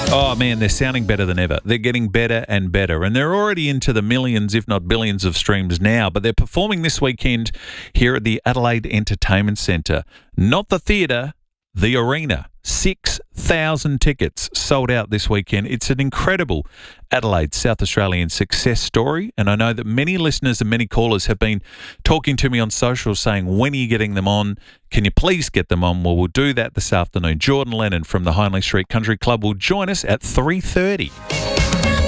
Oh man, they're sounding better than ever. They're getting better and better, and they're already into the millions, if not billions, of streams now. But they're performing this weekend here at the Adelaide Entertainment Centre. Not the theatre, the arena. 6,000 tickets sold out this weekend. It's an incredible Adelaide, South Australian success story. And I know that many listeners and many callers have been talking to me on social saying, when are you getting them on? Can you please get them on? Well, we'll do that this afternoon. Jordan Lennon from the Hindley Street Country Club will join us at 3:30.